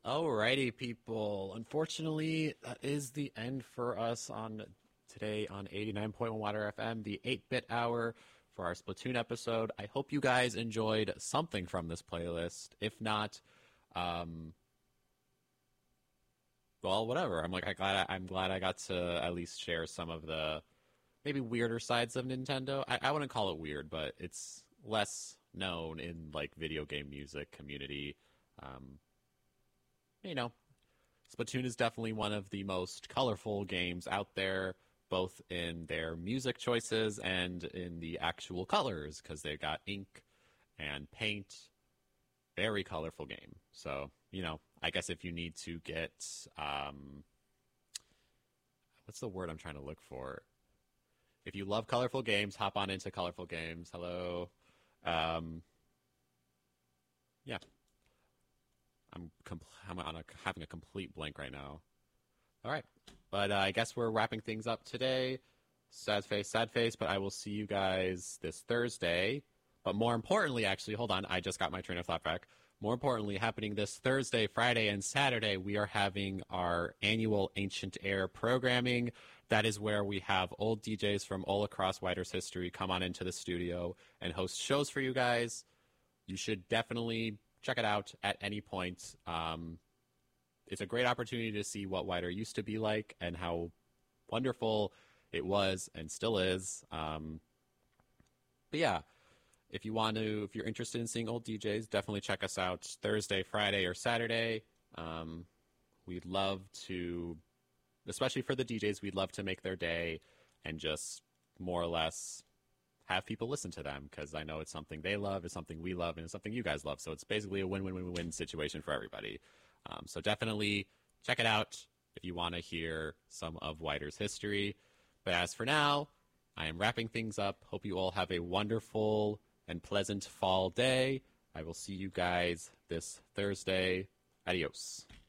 Alrighty, people. Unfortunately, that is the end for us on today on 89.1 Water FM, the 8-bit hour for our Splatoon episode. I hope you guys enjoyed something from this playlist. If not, well, whatever. I'm glad I got to at least share some of the maybe weirder sides of Nintendo. I wouldn't call it weird, but it's less known in like video game music community. Um, you know, Splatoon is definitely one of the most colorful games out there, both in their music choices and in the actual colors, because they've got ink and paint. Very colorful game. So, I guess if you need to get, what's the word I'm trying to look for? If you love colorful games, hop on into colorful games. Hello. Yeah. Having a complete blank right now. All right. But I guess we're wrapping things up today. Sad face, but I will see you guys this Thursday. But more importantly, actually, hold on. I just got my train of thought back. More importantly, happening this Thursday, Friday, and Saturday, we are having our annual Ancient Air programming. That is where we have old DJs from all across Wider's history come on into the studio and host shows for you guys. You should definitely check it out at any point. It's a great opportunity to see what Wider used to be like and how wonderful it was and still is. But yeah, if you're interested in seeing old DJs, definitely check us out Thursday, Friday, or Saturday. We'd love to, especially for the DJs, we'd love to make their day and just more or less have people listen to them, because I know it's something they love, it's something we love, and it's something you guys love. So it's basically a win-win-win-win situation for everybody. So definitely check it out if you want to hear some of Wider's history. But as for now, I am wrapping things up. Hope you all have a wonderful and pleasant fall day. I will see you guys this Thursday. Adios.